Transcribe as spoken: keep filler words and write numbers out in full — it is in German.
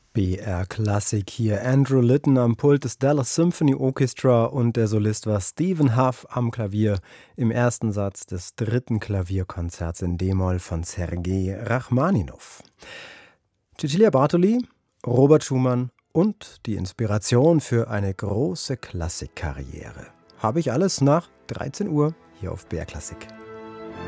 B R Klassik hier. Andrew Litton am Pult des Dallas Symphony Orchestra und der Solist war Stephen Huff am Klavier im ersten Satz des dritten Klavierkonzerts in D-Moll von Sergei Rachmaninow. Cecilia Bartoli, Robert Schumann und die Inspiration für eine große Klassikkarriere. Habe ich alles nach dreizehn Uhr hier auf B R Klassik.